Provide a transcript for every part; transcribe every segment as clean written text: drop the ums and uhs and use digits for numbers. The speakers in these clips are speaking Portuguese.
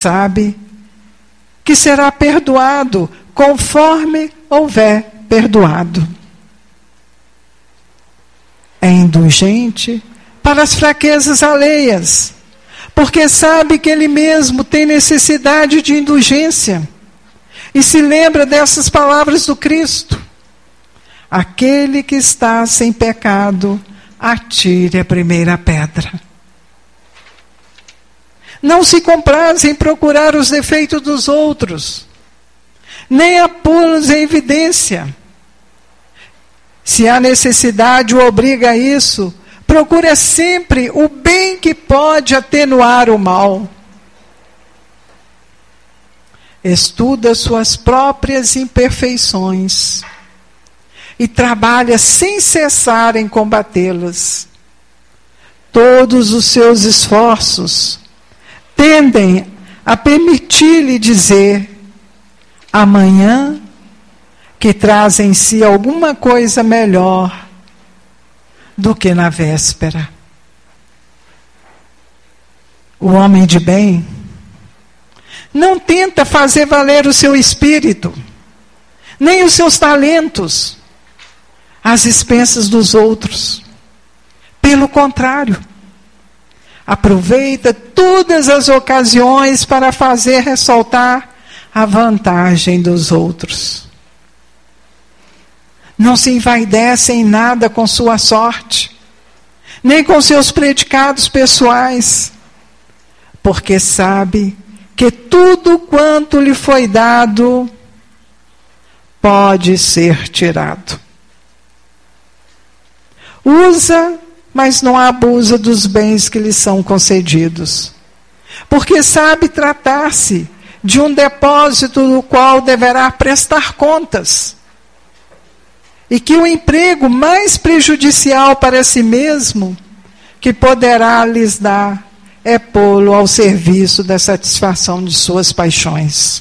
sabe que será perdoado conforme houver perdoado. É indulgente para as fraquezas alheias, porque sabe que ele mesmo tem necessidade de indulgência. E se lembra dessas palavras do Cristo: aquele que está sem pecado, atire a primeira pedra. Não se compraz em procurar os defeitos dos outros, nem a pô-los em evidência. Se a necessidade o obriga a isso, procura sempre o bem que pode atenuar o mal. Estuda suas próprias imperfeições e trabalha sem cessar em combatê-las. Todos os seus esforços tendem a permitir-lhe dizer: amanhã, que traz em si alguma coisa melhor do que na véspera. O homem de bem não tenta fazer valer o seu espírito, nem os seus talentos, às expensas dos outros. Pelo contrário, aproveita todas as ocasiões para fazer ressaltar a vantagem dos outros. Não se envaidece em nada com sua sorte, nem com seus predicados pessoais, porque sabe que tudo quanto lhe foi dado pode ser tirado. Usa, mas não abusa dos bens que lhe são concedidos, porque sabe tratar-se de um depósito do qual deverá prestar contas, e que o emprego mais prejudicial para si mesmo que poderá lhes dar é pô-lo ao serviço da satisfação de suas paixões.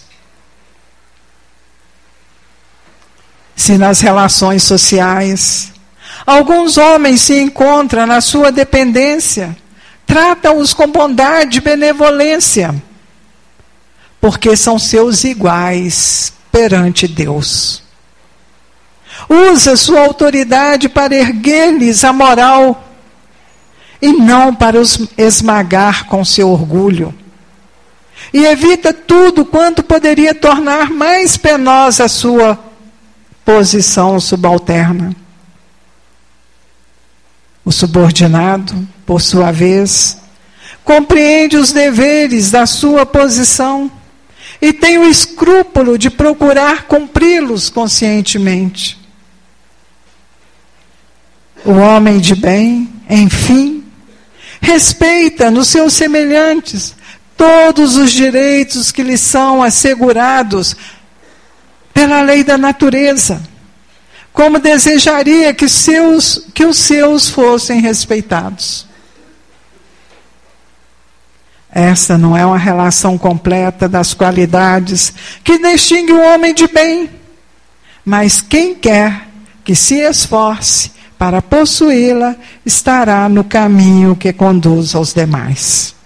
Se nas relações sociais alguns homens se encontram na sua dependência, trata-os com bondade e benevolência, porque são seus iguais perante Deus. Usa sua autoridade para erguer-lhes a moral e não para os esmagar com seu orgulho. E evita tudo quanto poderia tornar mais penosa a sua posição subalterna. O subordinado, por sua vez, compreende os deveres da sua posição e tem o escrúpulo de procurar cumpri-los conscientemente. O homem de bem, enfim, respeita nos seus semelhantes todos os direitos que lhe são assegurados pela lei da natureza, como desejaria que os seus fossem respeitados. Essa não é uma relação completa das qualidades que distingue o homem de bem, mas quem quer que se esforce para possuí-la estará no caminho que conduz aos demais.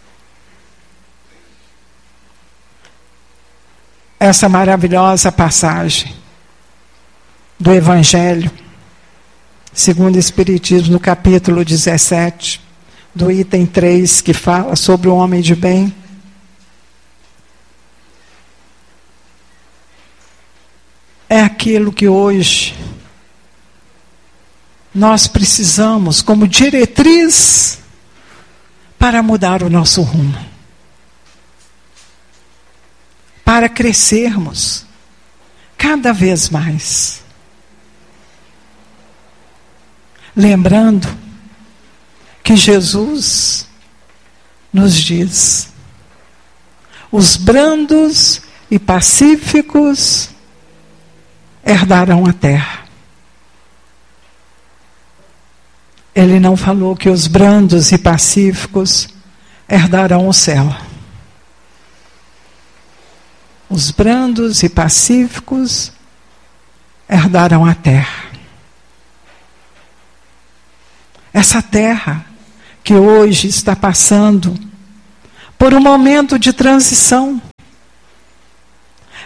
Essa maravilhosa passagem do Evangelho, segundo o Espiritismo, no capítulo 17, do item 3, que fala sobre o homem de bem, é aquilo que hoje nós precisamos como diretriz para mudar o nosso rumo, para crescermos cada vez mais. Lembrando que Jesus nos diz: os brandos e pacíficos herdarão a terra. Ele não falou que os brandos e pacíficos herdarão o céu. Os brandos e pacíficos herdarão a terra. Essa terra que hoje está passando por um momento de transição,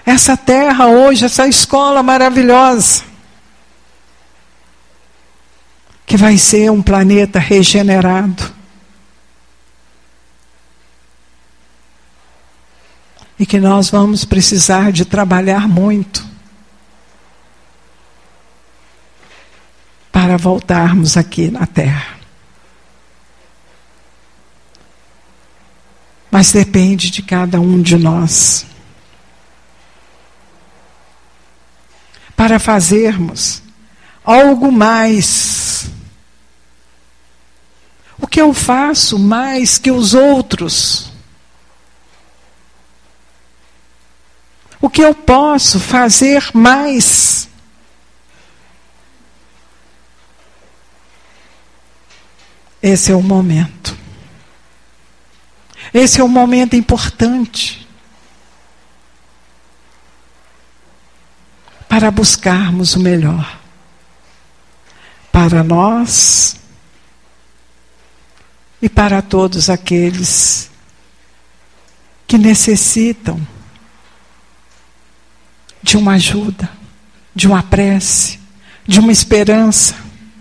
essa terra hoje, essa escola maravilhosa, que vai ser um planeta regenerado. E que nós vamos precisar de trabalhar muito para voltarmos aqui na Terra. Mas depende de cada um de nós. Para fazermos algo mais. O que eu faço mais que os outros? O que eu posso fazer mais? Esse é o momento. Esse é um momento importante para buscarmos o melhor para nós e para todos aqueles que necessitam de uma ajuda, de uma prece, de uma esperança.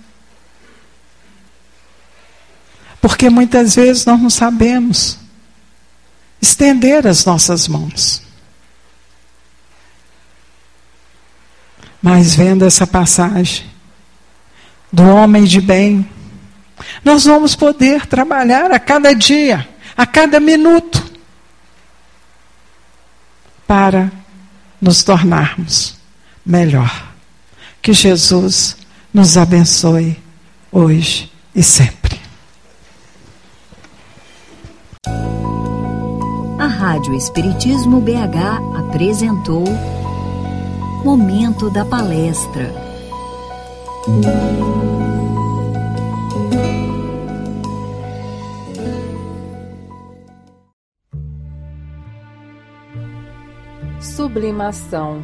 Porque muitas vezes nós não sabemos estender as nossas mãos. Mas vendo essa passagem do homem de bem, nós vamos poder trabalhar a cada dia, a cada minuto, para nos tornarmos melhor. Que Jesus nos abençoe hoje e sempre. A Rádio Espiritismo BH apresentou Momento da Palestra. Sublimação.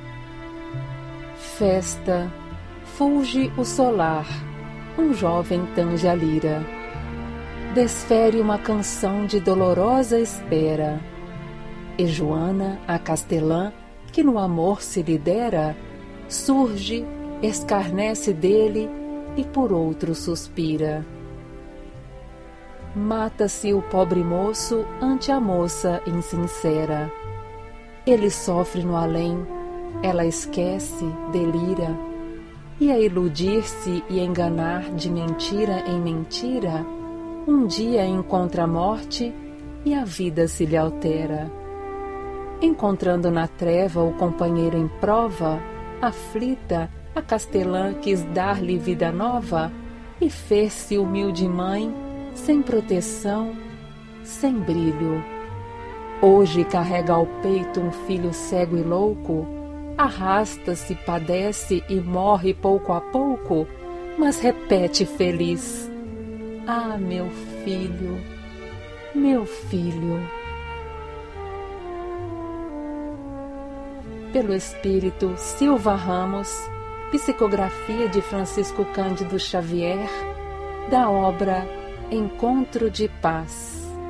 Festa, fulge o solar, um jovem tange a lira. Desfere uma canção de dolorosa espera. E Joana, a castelã, que no amor se lidera, surge, escarnece dele e por outro suspira. Mata-se o pobre moço ante a moça insincera. Ele sofre no além, ela esquece, delira, e a iludir-se e enganar de mentira em mentira, um dia encontra a morte e a vida se lhe altera. Encontrando na treva o companheiro em prova, aflita, a castelã quis dar-lhe vida nova e fez-se humilde mãe, sem proteção, sem brilho. Hoje carrega ao peito um filho cego e louco, arrasta-se, padece e morre pouco a pouco, mas repete feliz: ah, meu filho, meu filho. Pelo espírito Silva Ramos, psicografia de Francisco Cândido Xavier, da obra Encontro de Paz.